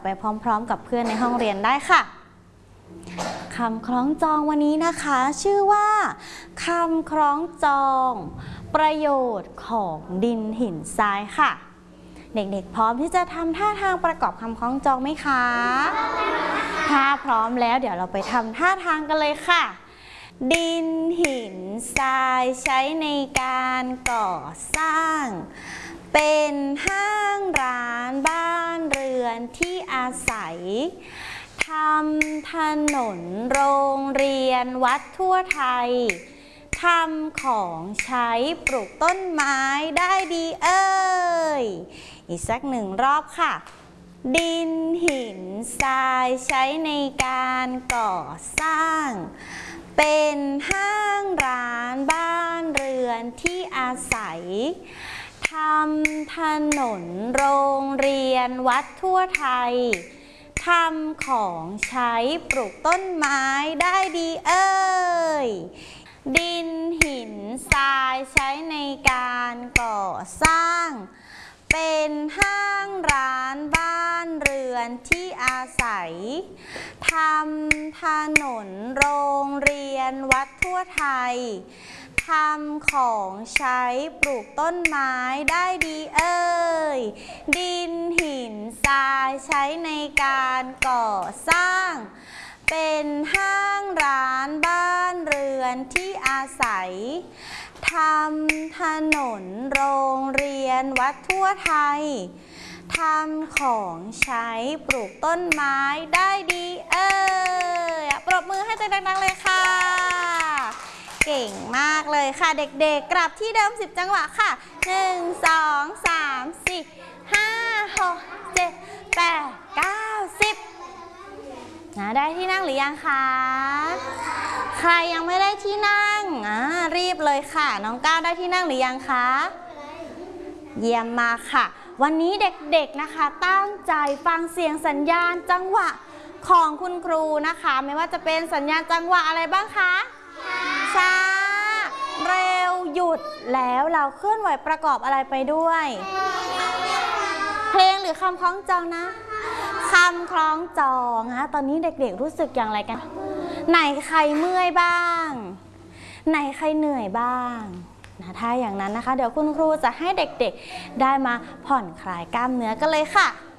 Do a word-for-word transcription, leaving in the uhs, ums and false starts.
ไปพร้อมๆกับเพื่อนในห้องเรียนได้ค่ะคำคล้องจองวันนี้นะคะชื่อว่าคำคล้องจองประโยชน์ของดินหินทรายค่ะเด็กๆพร้อมที่จะทำท่าทางประกอบคำคล้องจองไหมคะถ้าพร้อมแล้วเดี๋ยวเราไปทำท่าทางกันเลยค่ะดินหินทรายใช้ในการก่อสร้างเป็นห้างร้านบ้านเรือนที่อาศัยทำถนนโรงเรียนวัดทั่วไทยทำของใช้ปลูกต้นไม้ได้ดีเอ่ยอีกสักหนึ่งรอบค่ะดินหินทรายใช้ในการก่อสร้างเป็นห้างร้านบ้านเรือนที่อาศัยทำถนนโรงเรียนวัดทั่วไทยทำของใช้ปลูกต้นไม้ได้ดีเอ่ยดินหินทรายใช้ในการก่อสร้างเป็นห้างร้านบ้านเรือนที่อาศัยทำถนนโรงเรียนวัดทั่วไทยทำของใช้ปลูกต้นไม้ได้ดีเอ่ยดินหินทรายใช้ในการก่อสร้างเป็นห้างร้านบ้านเรือนที่อาศัยทำถนนโรงเรียนวัดทั่วไทยทำของใช้ปลูกต้นไม้ได้ดีเอ่ยปรบมือให้ดังๆเลยค่ะเก่งมากเลยค่ะเด็กๆกลับที่เดิมสิบจังหวะค่ะหนึ่ง สอง สาม สี่ ห้า หก เจ็ด แปด เก้า สิบนะได้ที่นั่งหรือยังคะใครยังไม่ได้ที่นั่งอ่ารีบเลยค่ะน้องก้าวได้ที่นั่งหรือยังคะเยี่ยมมากค่ะวันนี้เด็กๆนะคะตั้งใจฟังเสียงสัญญาณจังหวะของคุณครูนะคะไม่ว่าจะเป็นสัญญาณจังหวะอะไรบ้างคะช้าเร็วหยุดแล้วเราเคลื่อนไหวประกอบอะไรไปด้วยเพลงหรือคำคล้องจองนะคำคล้องจองนะตอนนี้เด็กๆรู้สึกอย่างไรกันไหนใครเมื่อยบ้างไหนใครเหนื่อยบ้างนะถ้าอย่างนั้นนะคะเดี๋ยวคุณครูจะให้เด็กๆได้มาผ่อนคลายกล้ามเนื้อกันเลยค่ะ